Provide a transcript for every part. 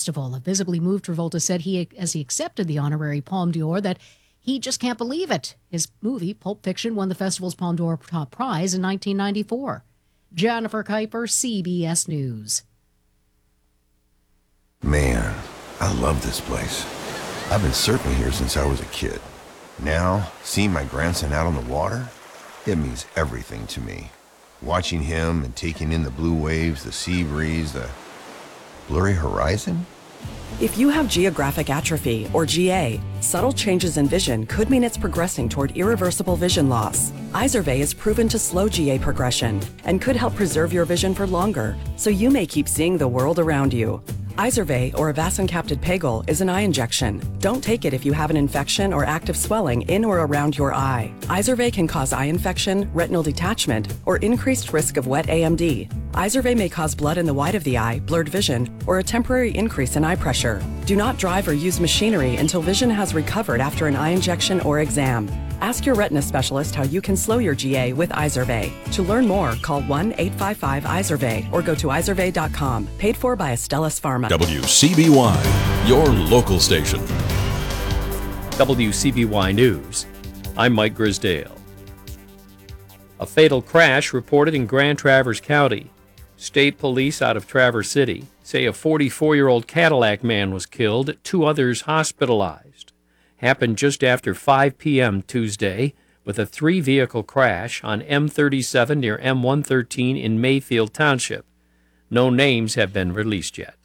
Festival. A visibly moved Travolta said as he accepted the honorary Palme d'Or, that he just can't believe it. His movie, Pulp Fiction, won the festival's Palme d'Or top prize in 1994. Jennifer Kuiper, CBS News. Man, I love this place. I've been surfing here since I was a kid. Now, seeing my grandson out on the water, it means everything to me. Watching him and taking in the blue waves, the sea breeze, the blurry horizon. If you have geographic atrophy, or GA, subtle changes in vision could mean it's progressing toward irreversible vision loss. Izervay is proven to slow GA progression and could help preserve your vision for longer, so you may keep seeing the world around you. Izervay, or avacincaptad pegol, is an eye injection. Don't take it if you have an infection or active swelling in or around your eye. Izervay can cause eye infection, retinal detachment, or increased risk of wet AMD. Izervay may cause blood in the white of the eye, blurred vision, or a temporary increase in eye pressure. Do not drive or use machinery until vision has recovered after an eye injection or exam. Ask your retina specialist how you can slow your GA with Izervay. To learn more, call 1-855-IZERVAY or go to izervay.com. Paid for by Astellas Pharma. WCBY, your local station. WCBY News. I'm Mike Grisdale. A fatal crash reported in Grand Traverse County. State police out of Traverse City say a 44-year-old Cadillac man was killed, 2 others hospitalized. Happened just after 5 p.m. Tuesday with a 3-vehicle crash on M37 near M113 in Mayfield Township. No names have been released yet.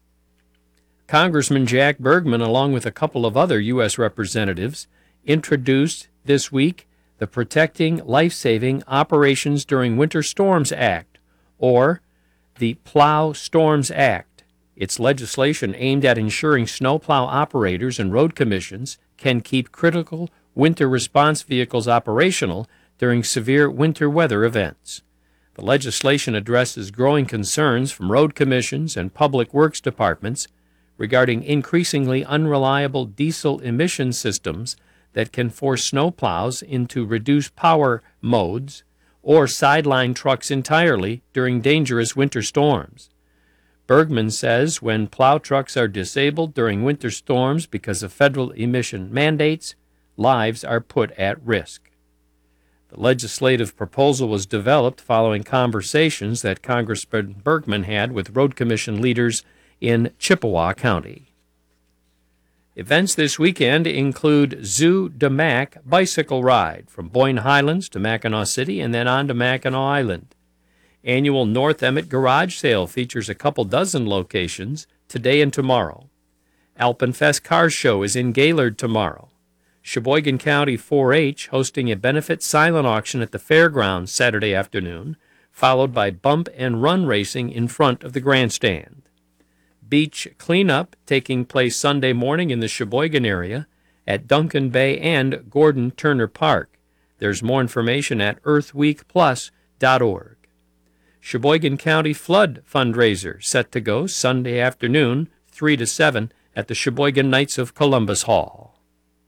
Congressman Jack Bergman, along with a couple of other U.S. representatives, introduced this week the Protecting Life-Saving Operations During Winter Storms Act, or the Plow Storms Act. It's legislation aimed at ensuring snowplow operators and road commissions can keep critical winter response vehicles operational during severe winter weather events. The legislation addresses growing concerns from road commissions and public works departments regarding increasingly unreliable diesel emission systems that can force snowplows into reduced power modes or sideline trucks entirely during dangerous winter storms. Bergman says when plow trucks are disabled during winter storms because of federal emission mandates, lives are put at risk. The legislative proposal was developed following conversations that Congressman Bergman had with road commission leaders in Chippewa County. Events this weekend include Zoo de Mac bicycle ride from Boyne Highlands to Mackinac City and then on to Mackinac Island. Annual North Emmett Garage Sale features a couple dozen locations today and tomorrow. Alpenfest Car Show is in Gaylord tomorrow. Sheboygan County 4-H hosting a benefit silent auction at the fairgrounds Saturday afternoon, followed by bump and run racing in front of the grandstand. Beach cleanup taking place Sunday morning in the Sheboygan area at Duncan Bay and Gordon Turner Park. There's more information at earthweekplus.org. Sheboygan County Flood Fundraiser set to go Sunday afternoon, 3 to 7, at the Sheboygan Knights of Columbus Hall.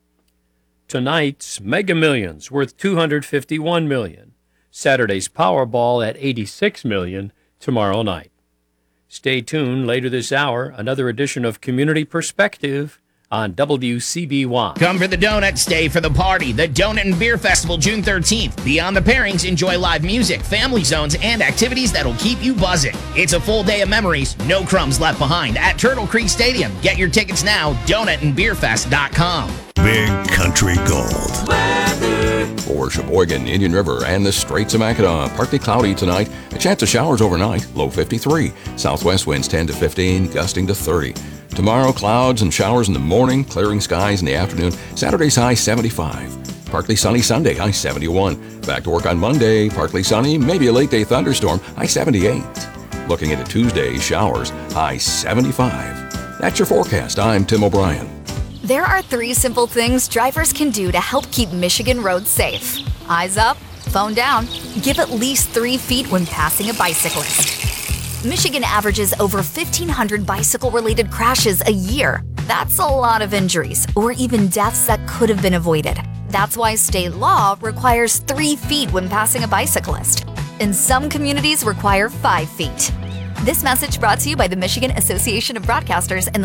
Tonight's Mega Millions worth $251 million. Saturday's Powerball at $86 million tomorrow night. Stay tuned later this hour, another edition of Community Perspective on WCBY. Come for the donut, stay for the party. The Donut and Beer Festival, June 13th. Beyond the pairings, enjoy live music, family zones, and activities that'll keep you buzzing. It's a full day of memories, no crumbs left behind at Turtle Creek Stadium. Get your tickets now, donutandbeerfest.com. Big Country Gold. For Sheboygan, Indian River, and the Straits of Mackinac, partly cloudy tonight. A chance of showers overnight, low 53. Southwest winds 10 to 15, gusting to 30. Tomorrow, clouds and showers in the morning, clearing skies in the afternoon. Saturday's high 75. Partly sunny Sunday, high 71. Back to work on Monday, partly sunny, maybe a late day thunderstorm, high 78. Looking into Tuesday, showers, high 75. That's your forecast. I'm Tim O'Brien. There are 3 simple things drivers can do to help keep Michigan roads safe. Eyes up, phone down, give at least 3 feet when passing a bicyclist. Michigan averages over 1,500 bicycle-related crashes a year. That's a lot of injuries, or even deaths that could have been avoided. That's why state law requires 3 feet when passing a bicyclist. And some communities require 5 feet. This message brought to you by the Michigan Association of Broadcasters and the